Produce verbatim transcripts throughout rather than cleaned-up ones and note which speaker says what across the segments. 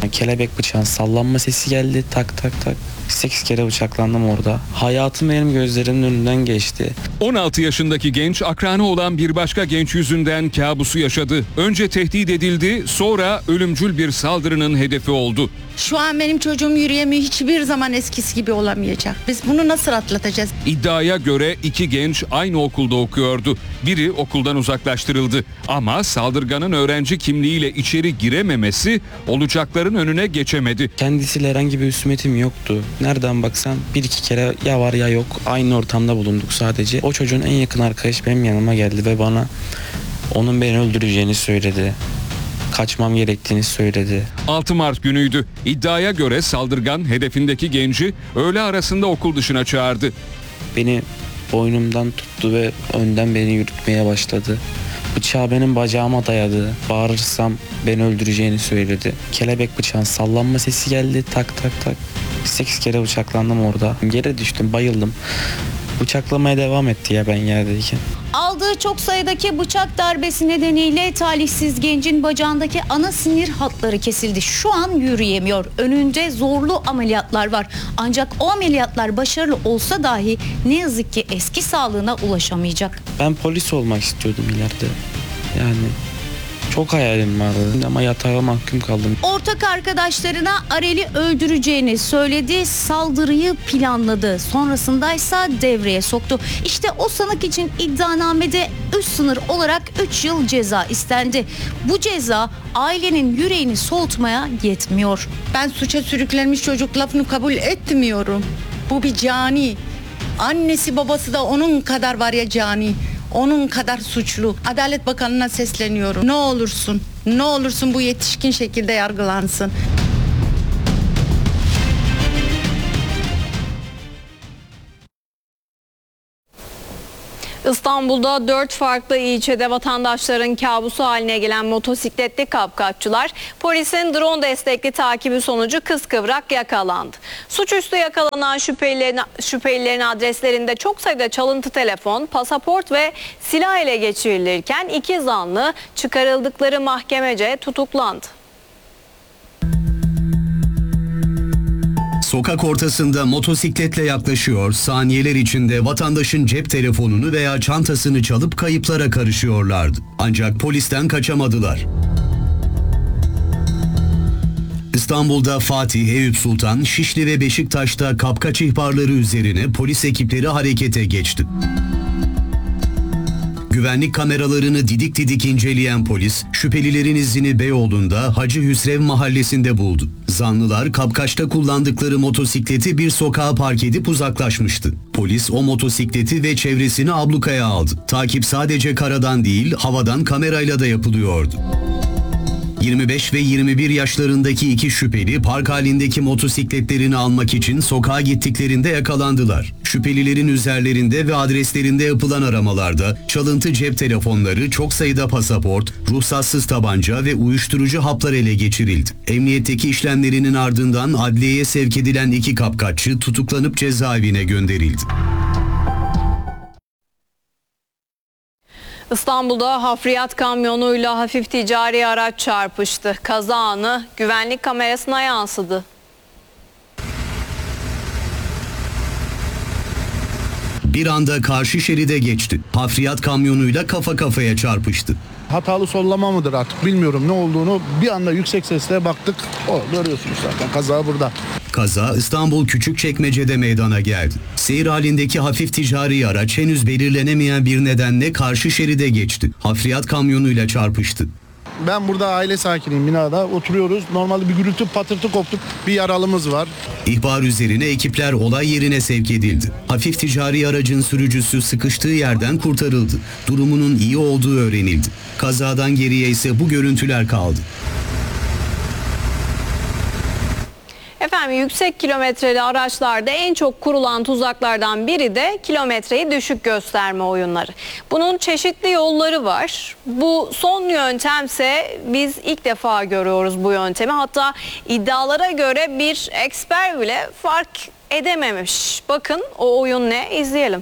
Speaker 1: Kelebek bıçağın sallanma sesi geldi, tak tak tak. sekiz kere bıçaklandım orada. Hayatım benim gözlerimin önünden geçti.
Speaker 2: on altı yaşındaki genç akranı olan bir başka genç yüzünden kabusu yaşadı. Önce tehdit edildi, sonra ölümcül bir saldırının hedefi oldu.
Speaker 3: Şu an benim çocuğum yürüyemiyor, hiçbir zaman eskisi gibi olamayacak. Biz bunu nasıl atlatacağız?
Speaker 2: İddiaya göre iki genç aynı okulda okuyordu. Biri okuldan uzaklaştırıldı. Ama saldırganın öğrenci kimliğiyle içeri girememesi olacakların önüne geçemedi.
Speaker 1: Kendisiyle herhangi bir husumetim yoktu. Nereden baksan bir iki kere ya var ya yok. Aynı ortamda bulunduk sadece. O çocuğun en yakın arkadaşı benim yanıma geldi ve bana onun beni öldüreceğini söyledi. Kaçmam gerektiğini söyledi.
Speaker 2: altı Mart günüydü. İddiaya göre saldırgan hedefindeki genci öğle arasında okul dışına çağırdı.
Speaker 1: Beni boynumdan tuttu ve önden beni yürütmeye başladı. Bıçağı benim bacağıma dayadı. Bağırırsam beni öldüreceğini söyledi. Kelebek bıçağın sallanma sesi geldi, tak tak tak. sekiz kere bıçaklandım orada. Yere düştüm, bayıldım. Bıçaklamaya devam etti ya ben yerdeyken.
Speaker 4: Aldığı çok sayıdaki bıçak darbesi nedeniyle talihsiz gencin bacağındaki ana sinir hatları kesildi. Şu an yürüyemiyor. Önünde zorlu ameliyatlar var. Ancak o ameliyatlar başarılı olsa dahi ne yazık ki eski sağlığına ulaşamayacak.
Speaker 1: Ben polis olmak istiyordum ileride. Yani çok hayalim vardı ama yatağa mahkum kaldım.
Speaker 4: Ortak arkadaşlarına Arel'i öldüreceğini söyledi, saldırıyı planladı. Sonrasındaysa devreye soktu. İşte o sanık için iddianamede üst sınır olarak üç yıl ceza istendi. Bu ceza ailenin yüreğini soğutmaya yetmiyor.
Speaker 3: Ben suça sürüklenmiş çocuk lafını kabul etmiyorum. Bu bir cani. Annesi babası da onun kadar var ya cani. Onun kadar suçlu. Adalet Bakanı'na sesleniyorum. Ne olursun, ne olursun bu yetişkin şekilde yargılansın.
Speaker 5: İstanbul'da dört farklı ilçede vatandaşların kabusu haline gelen motosikletli kapkaççılar polisin drone destekli takibi sonucu kıskıvrak yakalandı. Suçüstü yakalanan şüphelilerin, şüphelilerin adreslerinde çok sayıda çalıntı telefon, pasaport ve silah ele geçirilirken iki zanlı çıkarıldıkları mahkemece tutuklandı.
Speaker 6: Sokak ortasında motosikletle yaklaşıyor, saniyeler içinde vatandaşın cep telefonunu veya çantasını çalıp kayıplara karışıyorlardı. Ancak polisten kaçamadılar. İstanbul'da Fatih, Eyüp Sultan, Şişli ve Beşiktaş'ta kapkaç ihbarları üzerine polis ekipleri harekete geçti. Güvenlik kameralarını didik didik inceleyen polis, şüphelilerin izini Beyoğlu'nda Hacı Hüsrev mahallesinde buldu. Zanlılar kapkaçta kullandıkları motosikleti bir sokağa park edip uzaklaşmıştı. Polis o motosikleti ve çevresini ablukaya aldı. Takip sadece karadan değil, havadan kamerayla da yapılıyordu. yirmi beş ve yirmi bir yaşlarındaki iki şüpheli park halindeki motosikletlerini almak için sokağa gittiklerinde yakalandılar. Şüphelilerin üzerlerinde ve adreslerinde yapılan aramalarda çalıntı cep telefonları, çok sayıda pasaport, ruhsatsız tabanca ve uyuşturucu haplar ele geçirildi. Emniyetteki işlemlerinin ardından adliyeye sevk edilen iki kapkaççı tutuklanıp cezaevine gönderildi.
Speaker 5: İstanbul'da hafriyat kamyonuyla hafif ticari araç çarpıştı. Kaza anı güvenlik kamerasına yansıdı.
Speaker 6: Bir anda karşı şeride geçti. Hafriyat kamyonuyla kafa kafaya çarpıştı.
Speaker 7: Hatalı sollama mıdır artık bilmiyorum ne olduğunu. Bir anda yüksek sesle baktık. O görüyorsunuz zaten kaza burada.
Speaker 6: Kaza İstanbul Küçükçekmece'de meydana geldi. Seyir halindeki hafif ticari araç henüz belirlenemeyen bir nedenle karşı şeride geçti. Hafriyat kamyonuyla çarpıştı.
Speaker 7: Ben burada aile sakiniyim, binada oturuyoruz. Normalde bir gürültü patırtı koptuk. Bir yaralımız var.
Speaker 6: İhbar üzerine ekipler olay yerine sevk edildi. Hafif ticari aracın sürücüsü sıkıştığı yerden kurtarıldı. Durumunun iyi olduğu öğrenildi. Kazadan geriye ise bu görüntüler kaldı.
Speaker 5: Efendim, yüksek kilometreli araçlarda en çok kurulan tuzaklardan biri de kilometreyi düşük gösterme oyunları. Bunun çeşitli yolları var. Bu son yöntemse biz ilk defa görüyoruz bu yöntemi. Hatta iddialara göre bir eksper bile fark edememiş. Bakın o oyun ne? İzleyelim.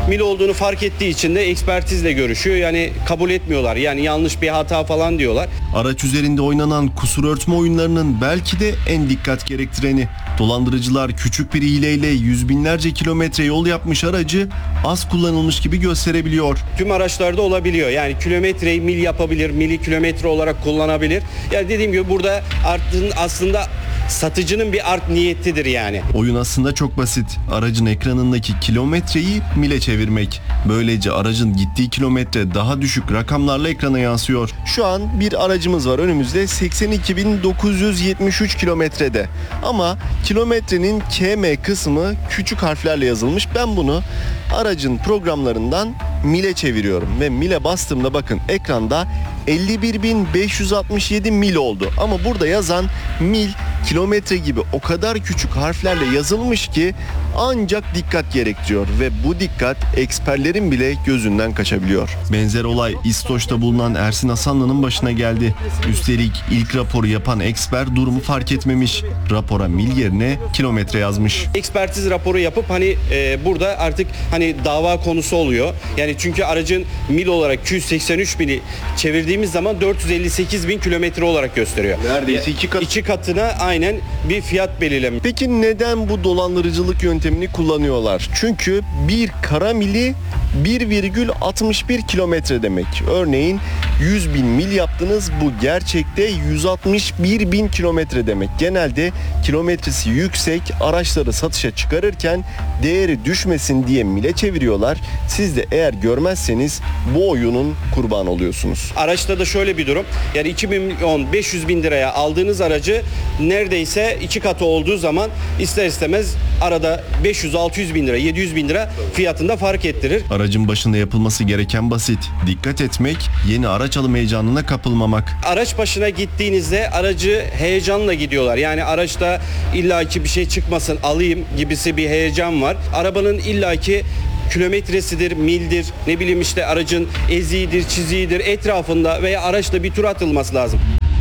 Speaker 8: mil olduğunu fark ettiği için de ekspertizle görüşüyor. Yani kabul etmiyorlar. Yani yanlış bir hata falan diyorlar.
Speaker 9: Araç üzerinde oynanan kusur örtme oyunlarının belki de en dikkat gerektireni. Dolandırıcılar küçük bir hileyle yüz binlerce kilometre yol yapmış aracı az kullanılmış gibi gösterebiliyor.
Speaker 8: Tüm araçlarda olabiliyor. Yani kilometreyi mil yapabilir, mili kilometre olarak kullanabilir. Yani dediğim gibi burada arttığın aslında satıcının bir art niyetidir yani.
Speaker 9: Oyun aslında çok basit. Aracın ekranındaki kilometreyi mile çevirmek. Böylece aracın gittiği kilometre daha düşük rakamlarla ekrana yansıyor. Şu an bir aracımız var önümüzde seksen iki bin dokuz yüz yetmiş üç kilometrede. Ama kilometrenin K M kısmı küçük harflerle yazılmış. Ben bunu aracın programlarından mile çeviriyorum ve mile bastığımda bakın ekranda elli bir bin beş yüz altmış yedi mil oldu. Ama burada yazan mil kilometre gibi o kadar küçük harflerle yazılmış ki ancak dikkat gerektiriyor ve bu dikkat eksperlerin bile gözünden kaçabiliyor. Benzer olay İstoç'ta bulunan Ersin Hasanlı'nın başına geldi. Üstelik ilk raporu yapan eksper durumu fark etmemiş. Rapora mil yerine kilometre yazmış.
Speaker 8: Ekspertiz raporu yapıp hani e, burada artık hani dava konusu oluyor. Yani çünkü aracın mil olarak iki yüz seksen üç bini çevirdiğimiz zaman dört yüz elli sekiz bin kilometre olarak gösteriyor.
Speaker 9: Neredeyse iki kat.
Speaker 8: İki katına aynen bir fiyat belirlemiş.
Speaker 9: Peki neden bu dolandırıcılık yöntemini kullanıyorlar? Çünkü bir kara mili bir virgül altmış bir kilometre demek. Örneğin yüz bin mil yaptınız, bu gerçekte yüz altmış bir bin kilometre demek. Genelde kilometresi yüksek araçları satışa çıkarırken değeri düşmesin diye mile çeviriyorlar. Siz de eğer görmezseniz bu oyunun kurbanı oluyorsunuz.
Speaker 8: Araçta da şöyle bir durum. Yani iki milyon beş yüz bin liraya aldığınız aracı neredeyse iki katı olduğu zaman ister istemez arada beş yüz altı yüz bin lira, yedi yüz bin lira fiyatında fark ettirir.
Speaker 9: Aracın başında yapılması gereken basit. Dikkat etmek, yeni araç alım heyecanına kapılmamak.
Speaker 8: Araç başına gittiğinizde aracı heyecanla gidiyorlar. Yani araçta illaki bir şey çıkmasın alayım gibisi bir heyecan var. Arabanın illaki kilometresidir, mildir, ne bileyim işte aracın eziğidir, çiziğidir etrafında veya araçla bir tur atılması lazım.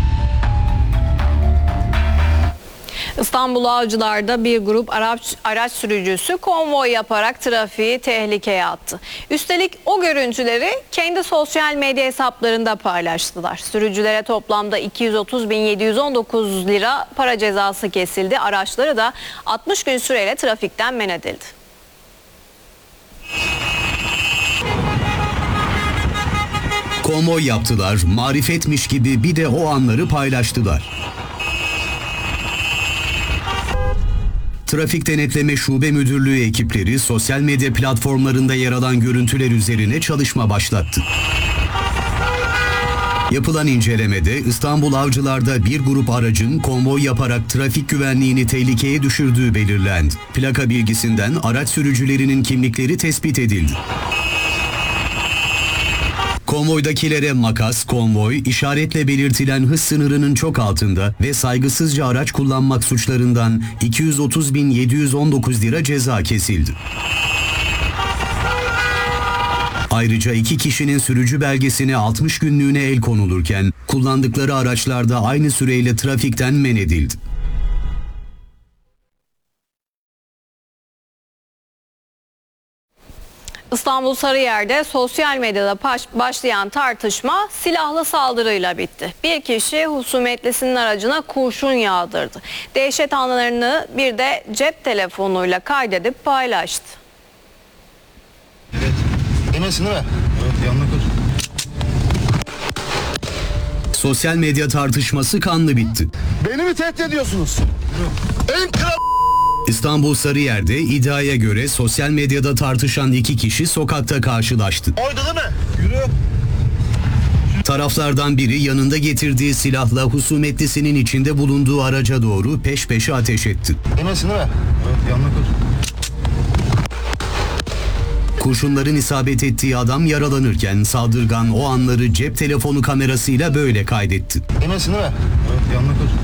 Speaker 5: İstanbul Avcılar'da bir grup araç, araç sürücüsü konvoy yaparak trafiği tehlikeye attı. Üstelik o görüntüleri kendi sosyal medya hesaplarında paylaştılar. Sürücülere toplamda iki yüz otuz bin yedi yüz on dokuz lira para cezası kesildi. Araçları da altmış gün süreyle trafikten men edildi.
Speaker 6: Konvoy yaptılar, marifetmiş gibi bir de o anları paylaştılar. Trafik Denetleme Şube Müdürlüğü ekipleri sosyal medya platformlarında yer alan görüntüler üzerine çalışma başlattı. Yapılan incelemede İstanbul Avcılar'da bir grup aracın konvoy yaparak trafik güvenliğini tehlikeye düşürdüğü belirlendi. Plaka bilgisinden araç sürücülerinin kimlikleri tespit edildi. Konvoydakilere makas, konvoy, işaretle belirtilen hız sınırının çok altında ve saygısızca araç kullanmak suçlarından iki yüz otuz bin yedi yüz on dokuz lira ceza kesildi. Ayrıca iki kişinin sürücü belgesine altmış günlüğüne el konulurken kullandıkları araçlarda aynı süreyle trafikten men edildi.
Speaker 5: İstanbul Sarıyer'de sosyal medyada başlayan tartışma silahlı saldırıyla bitti. Bir kişi husumetlisinin aracına kurşun yağdırdı. Dehşet anlarını bir de cep telefonuyla kaydedip paylaştı.
Speaker 10: Evet. Demesin değil mi? Evet, yanına koy.
Speaker 6: Sosyal medya tartışması kanlı bitti.
Speaker 10: Beni mi tehdit ediyorsunuz? En kral...
Speaker 6: İstanbul Sarıyer'de iddiaya göre sosyal medyada tartışan iki kişi sokakta karşılaştı.
Speaker 10: Oydu değil mi? Yürü.
Speaker 6: Taraflardan biri yanında getirdiği silahla husumetlisinin içinde bulunduğu araca doğru peş peşe ateş etti.
Speaker 10: Demesin değil mi? Evet, yanına koy.
Speaker 6: Kurşunların isabet ettiği adam yaralanırken saldırgan o anları cep telefonu kamerasıyla böyle kaydetti.
Speaker 10: Demesin değil mi? Evet, yanına koy.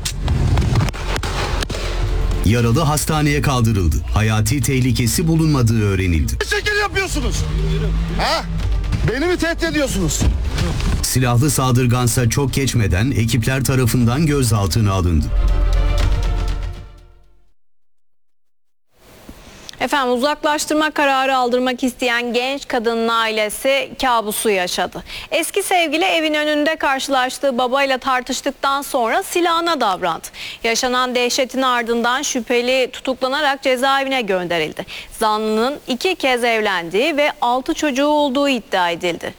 Speaker 6: Yaralı hastaneye kaldırıldı. Hayati tehlikesi bulunmadığı öğrenildi.
Speaker 10: Ne şekil yapıyorsunuz? Ha? Beni mi tehdit ediyorsunuz?
Speaker 6: Silahlı saldırgansa çok geçmeden ekipler tarafından gözaltına alındı.
Speaker 5: Efendim uzaklaştırma kararı aldırmak isteyen genç kadının ailesi kabusu yaşadı. Eski sevgili evin önünde karşılaştığı babayla tartıştıktan sonra silahına davrandı. Yaşanan dehşetin ardından şüpheli tutuklanarak cezaevine gönderildi. Zanlının iki kez evlendiği ve altı çocuğu olduğu iddia edildi.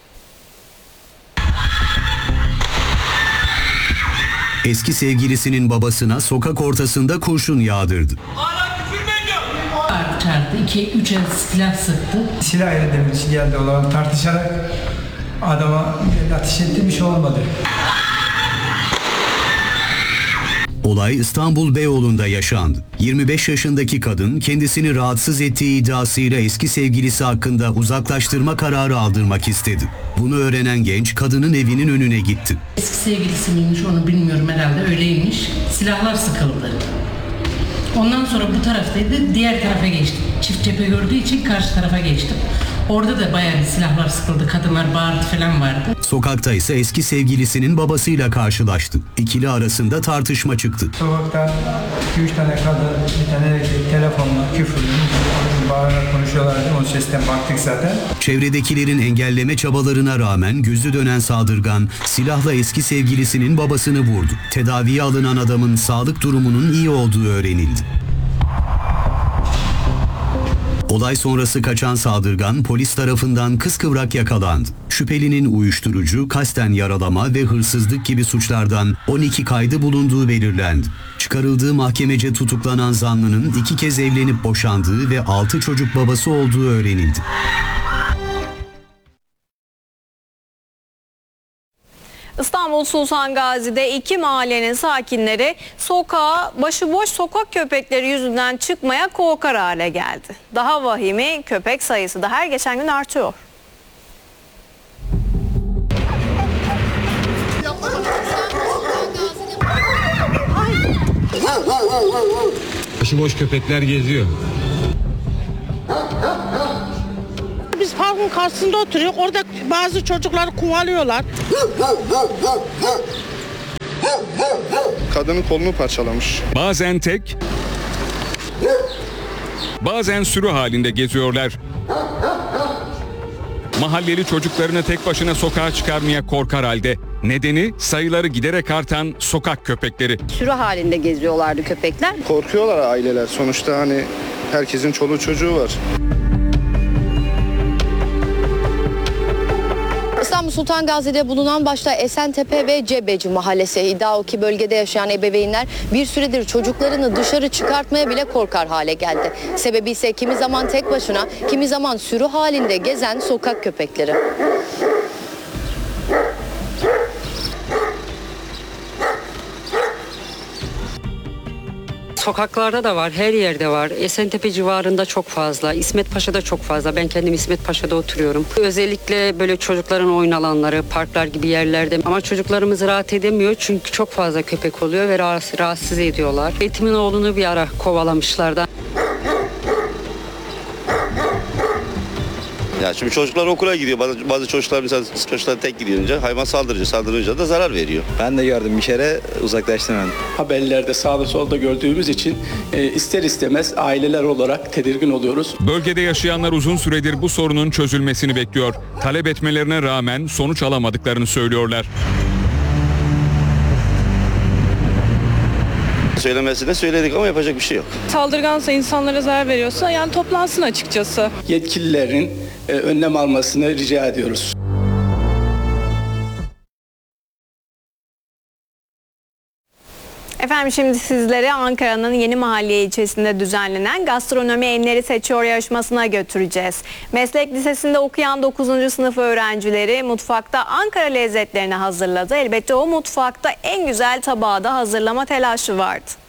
Speaker 6: Eski sevgilisinin babasına sokak ortasında kurşun yağdırdı.
Speaker 11: Çarptı. iki üç el silah sıktı.
Speaker 12: Silah ile demiş geldi olan tartışarak adama ateş etti, bir şey olmadı.
Speaker 6: Olay İstanbul Beyoğlu'nda yaşandı. yirmi beş yaşındaki kadın kendisini rahatsız ettiği iddiasıyla eski sevgilisi hakkında uzaklaştırma kararı aldırmak istedi. Bunu öğrenen genç kadının evinin önüne gitti.
Speaker 11: Eski sevgilisi miymiş onu bilmiyorum, herhalde öyleymiş. Silahlar sıkıldı. Ondan sonra bu taraftaydı, diğer tarafa geçtim. Çift cephe gördüğü için karşı tarafa geçtim. Orada da bayağı bir silahlar sıkıldı, kadınlar bağırdı falan vardı.
Speaker 6: Sokakta ise eski sevgilisinin babasıyla karşılaştı. İkili arasında tartışma çıktı.
Speaker 12: Sokakta iki üç tane kadın, bir tane erkek telefonla küfürlü, bağırarak konuşuyorlardı. O sesten baktık zaten.
Speaker 6: Çevredekilerin engelleme çabalarına rağmen gözü dönen saldırgan silahla eski sevgilisinin babasını vurdu. Tedaviye alınan adamın sağlık durumunun iyi olduğu öğrenildi. Olay sonrası kaçan saldırgan polis tarafından kıskıvrak yakalandı. Şüphelinin uyuşturucu, kasten yaralama ve hırsızlık gibi suçlardan on iki kaydı bulunduğu belirlendi. Çıkarıldığı mahkemece tutuklanan zanlının iki kez evlenip boşandığı ve altı çocuk babası olduğu öğrenildi.
Speaker 5: İstanbul Sultan Gazi'de iki mahallenin sakinleri sokağa başıboş sokak köpekleri yüzünden çıkmaya korkar hale geldi. Daha vahimi, köpek sayısı da her geçen gün artıyor.
Speaker 13: Başıboş köpekler geziyor.
Speaker 14: Biz parkın karşısında oturuyoruz. Orada bazı çocukları kovalıyorlar.
Speaker 10: Kadının kolunu parçalamış.
Speaker 2: Bazen tek, bazen sürü halinde geziyorlar. Mahalleli çocuklarını tek başına sokağa çıkarmaya korkar halde. Nedeni sayıları giderek artan sokak köpekleri.
Speaker 15: Sürü halinde geziyorlardı köpekler.
Speaker 10: Korkuyorlar aileler. Sonuçta hani herkesin çoluğu çocuğu var.
Speaker 15: İstanbul Sultan Gazi'de bulunan başta Esentepe ve Cebeci mahallesi, iddia o ki bölgede yaşayan ebeveynler bir süredir çocuklarını dışarı çıkartmaya bile korkar hale geldi. Sebebi ise kimi zaman tek başına, kimi zaman sürü halinde gezen sokak köpekleri.
Speaker 16: Sokaklarda da var, her yerde var. Esentepe civarında çok fazla, İsmet Paşa'da çok fazla. Ben kendim İsmet Paşa'da oturuyorum. Özellikle böyle çocukların oyun alanları, parklar gibi yerlerde. Ama çocuklarımız rahat edemiyor çünkü çok fazla köpek oluyor ve rahatsız, rahatsız ediyorlar. Etimin oğlunu bir ara kovalamışlardı.
Speaker 17: Ya şimdi çocuklar okula gidiyor. Bazı, bazı çocuklar mesela çocuklar tek gidince hayvan saldırıcı saldırınca da zarar veriyor.
Speaker 18: Ben de gördüm bir kere, uzaklaştım.
Speaker 19: Haberlerde sağda solda gördüğümüz için e, ister istemez aileler olarak tedirgin oluyoruz.
Speaker 2: Bölgede yaşayanlar uzun süredir bu sorunun çözülmesini bekliyor. Talep etmelerine rağmen sonuç alamadıklarını söylüyorlar.
Speaker 17: Söylemesine söyledik ama yapacak bir şey yok.
Speaker 20: Saldırgansa, insanlara zarar veriyorsa yani toplansın açıkçası.
Speaker 19: Yetkililerin e, önlem almasını rica ediyoruz.
Speaker 5: Efendim şimdi sizlere Ankara'nın Yeni Mahalliye ilçesinde düzenlenen gastronomi enleri seçiyor yarışmasına götüreceğiz. Meslek lisesinde okuyan dokuzuncu sınıf öğrencileri mutfakta Ankara lezzetlerini hazırladı. Elbette o mutfakta en güzel tabağı da hazırlama telaşı vardı.